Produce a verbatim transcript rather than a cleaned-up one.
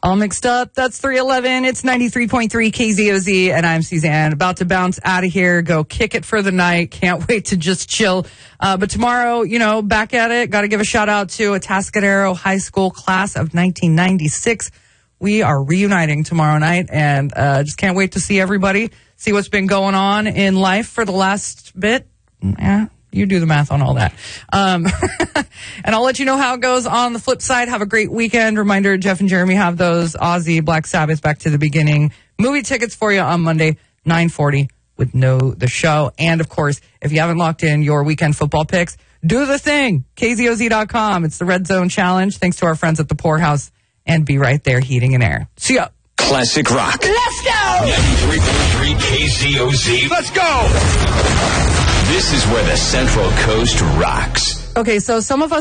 All mixed up. That's three eleven. It's ninety-three point three K Z O Z, and I'm Suzanne. About to bounce out of here, go kick it for the night. Can't wait to just chill. Uh, but tomorrow, you know, back at it. Got to give a shout out to a Atascadero High School class of nineteen ninety-six. We are reuniting tomorrow night, and uh, just can't wait to see everybody, see what's been going on in life for the last bit. Yeah. You do the math on all that. Um, and I'll let you know how it goes on the flip side. Have a great weekend. Reminder, Jeff and Jeremy have those Ozzy Black Sabbath Back to the Beginning movie tickets for you on Monday, nine forty with Know the Show. And, of course, if you haven't locked in your weekend football picks, do the thing. K Z O Z dot com. It's the Red Zone Challenge. Thanks to our friends at the Poorhouse. And be right there, heating and air. See ya. Classic rock. Let's go! ninety-three point three K Z O Z. Let's go! This is where the Central Coast rocks. Okay, so some of us